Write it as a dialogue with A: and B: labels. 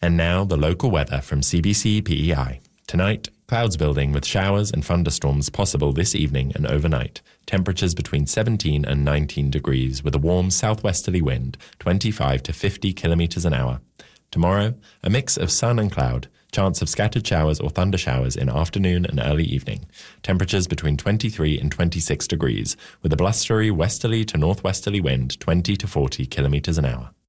A: And now the local weather from CBC PEI. Tonight, clouds building with showers and thunderstorms possible this evening and overnight. Temperatures between 17 and 19 degrees with a warm southwesterly wind, 25 to 50 kilometers an hour. Tomorrow, a mix of sun and cloud. Chance of scattered showers or thunder showers in afternoon and early evening. Temperatures between 23 and 26 degrees with a blustery westerly to northwesterly wind, 20 to 40 kilometers an hour.